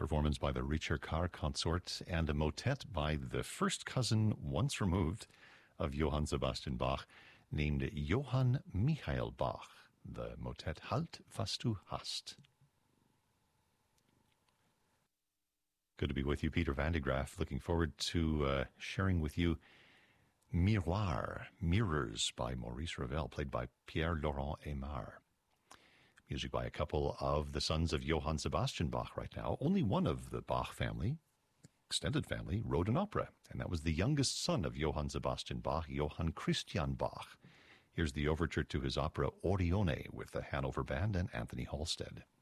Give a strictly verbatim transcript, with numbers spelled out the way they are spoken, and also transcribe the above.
performance by the Ricercar Consort, and a motet by the first cousin once removed of Johann Sebastian Bach, named Johann Michael Bach, the motet Halt, was du hast. Good to be with you, Peter van de Graaf. Looking forward to uh, sharing with you Miroir, Mirrors by Maurice Ravel, played by Pierre-Laurent Aimard. Music by a couple of the sons of Johann Sebastian Bach right now. Only one of the Bach family, extended family, wrote an opera, and that was the youngest son of Johann Sebastian Bach, Johann Christian Bach. Here's the overture to his opera Orione with the Hanover Band and Anthony Halstead.